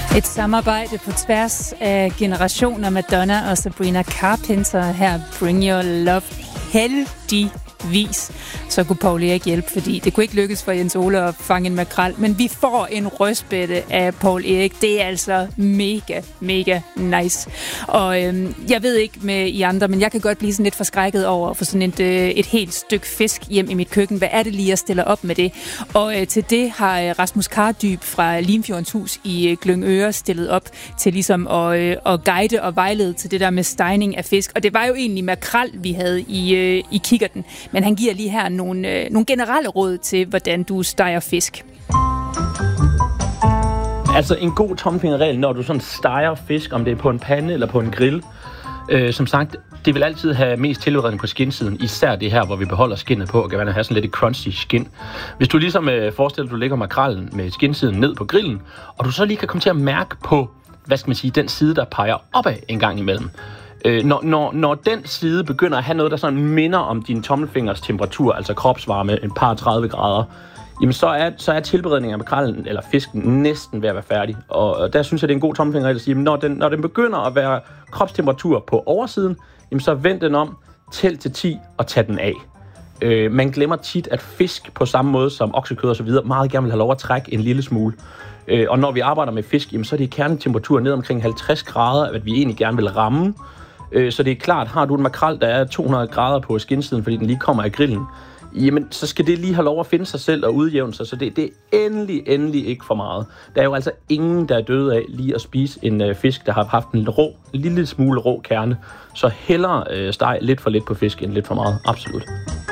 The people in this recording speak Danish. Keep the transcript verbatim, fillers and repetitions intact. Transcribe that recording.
Et samarbejde på tværs af generationer. Madonna og Sabrina Carpenter her. Bring Your Love. Heldigvis så kunne Poul Erik hjælpe, fordi det kunne ikke lykkes for Jens Ole at fange en makrel, men vi får en røstbætte af Poul Erik. Det er altså mega, mega nice. Og øhm, jeg ved ikke med I andre, men jeg kan godt blive sådan lidt forskrækket over at få sådan et, øh, et helt stykke fisk hjem i mit køkken. Hvad er det lige, jeg stiller op med det? Og øh, til det har øh, Rasmus Kardyb fra Limfjordens Hus i øh, Glyngøre stillet op til ligesom at, øh, at guide og vejlede til det der med stegning af fisk. Og det var jo egentlig makrel, vi havde i, øh, i kikkerten, men han giver lige her nogle, øh, nogle generelle råd til, hvordan du steger fisk. Altså en god tommelfingerregel, når du sådan steger fisk, om det er på en pande eller på en grill. Øh, som sagt, det vil altid have mest tilberedning på skindsiden, især det her, hvor vi beholder skindet på, og gerne have sådan lidt et crunchy skin. Hvis du ligesom øh, forestiller, at du lægger makrellen med skindsiden ned på grillen, og du så lige kan komme til at mærke på, hvad skal man sige, den side, der peger opad en gang imellem. Øh, når, når, når den side begynder at have noget, der sådan minder om din tommelfingers temperatur, altså kropsvarme, et par tredive grader, jamen så er, så er tilberedningen af makrellen eller fisken næsten ved at være færdig. Og, og der synes jeg, det er en god tommelfingerregel at sige, at når den, når den begynder at være kropstemperatur på oversiden, jamen så vend den om, tæl til ti og tag den af. Øh, man glemmer tit, at fisk på samme måde som oksekød og så videre meget gerne vil have lov at trække en lille smule. Øh, og når vi arbejder med fisk, jamen så er det kernetemperatur ned omkring halvtreds grader, at vi egentlig gerne vil ramme. Så det er klart, har du en makrel, der er to hundrede grader på skindsiden, fordi den lige kommer af grillen, jamen så skal det lige have lov at finde sig selv og udjævne sig, så det, det er endelig, endelig ikke for meget. Der er jo altså ingen, der er døde af lige at spise en øh, fisk, der har haft en rå, en lille smule rå kerne. Så hellere øh, steg lidt for lidt på fisk end lidt for meget, absolut.